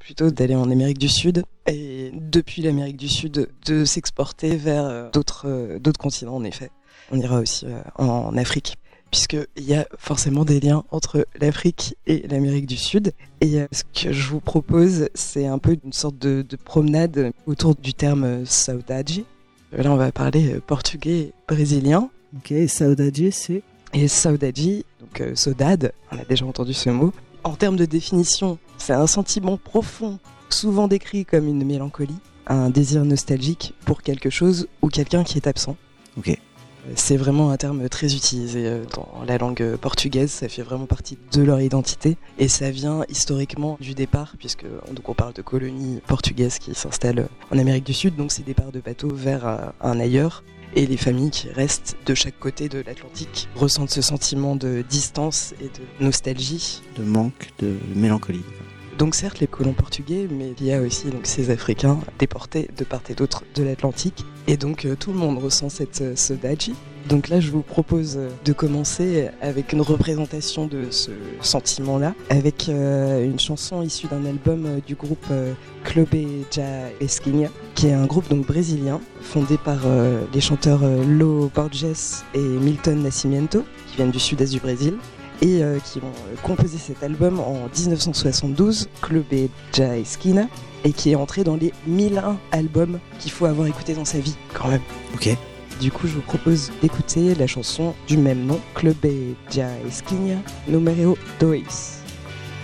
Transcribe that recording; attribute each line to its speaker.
Speaker 1: plutôt d'aller en Amérique du Sud et depuis l'Amérique du Sud de s'exporter vers d'autres continents en effet. On ira aussi en Afrique, puisqu'il y a forcément des liens entre l'Afrique et l'Amérique du Sud. Et ce que je vous propose, c'est un peu une sorte de promenade autour du terme saudade. Là, on va parler portugais et brésilien.
Speaker 2: Ok, et saudade, c'est...
Speaker 1: Et saudade, donc saudade, on a déjà entendu ce mot. En termes de définition, c'est un sentiment profond, souvent décrit comme une mélancolie, un désir nostalgique pour quelque chose ou quelqu'un qui est absent.
Speaker 2: Ok.
Speaker 1: C'est vraiment un terme très utilisé dans la langue portugaise, ça fait vraiment partie de leur identité et ça vient historiquement du départ, puisque donc on parle de colonies portugaises qui s'installent en Amérique du Sud, donc c'est départ de bateaux vers un ailleurs. Et les familles qui restent de chaque côté de l'Atlantique ressentent ce sentiment de distance et de nostalgie.
Speaker 2: De manque, de mélancolie.
Speaker 1: Donc certes les colons portugais, mais il y a aussi donc, ces Africains déportés de part et d'autre de l'Atlantique. Et donc tout le monde ressent cette saudade. Donc là je vous propose de commencer avec une représentation de ce sentiment-là, avec une chanson issue d'un album du groupe Clube Ja Esquina, qui est un groupe donc brésilien, fondé par les chanteurs Lô Borges et Milton Nascimento, qui viennent du sud-est du Brésil. Et qui ont composé cet album en 1972, Clube Ja Esquina, et qui est entré dans les 1001 albums qu'il faut avoir écouté dans sa vie, quand même.
Speaker 2: Ok.
Speaker 1: Du coup, je vous propose d'écouter la chanson du même nom, Clube Ja Esquina, numéro 2.